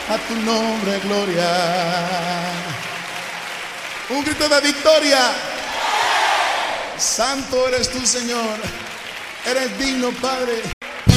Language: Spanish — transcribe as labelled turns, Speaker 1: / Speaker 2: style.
Speaker 1: A tu nombre, gloria. Un grito de victoria. Santo eres tú, Señor. Eres digno, Padre.